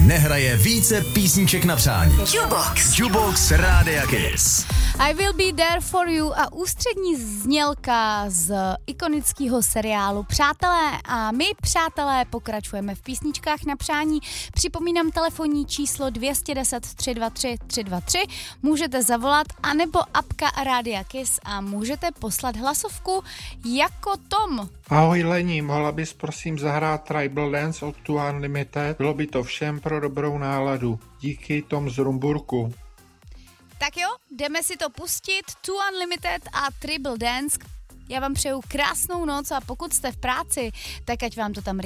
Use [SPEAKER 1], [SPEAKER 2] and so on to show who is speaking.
[SPEAKER 1] nehraje více písniček na přání. Jukebox Rádia Kiss.
[SPEAKER 2] I Will Be There For You a ústřední znělka z ikonického seriálu Přátelé. A my, přátelé, pokračujeme v písničkách na přání. Připomínám telefonní číslo 210 323 323. Můžete zavolat, anebo apka Rádia Kiss a můžete poslat hlasovku jako Tom.
[SPEAKER 3] Ahoj Lení, mohla bys prosím zahrát Tribal Dance od Two Unlimited? Bylo by to všem pro dobrou náladu. Díky, Tom z Rumburku.
[SPEAKER 2] Tak jo, jdeme si to pustit. Two Unlimited a Tribal Dance. Já vám přeju krásnou noc a pokud jste v práci, tak ať vám to tam rychle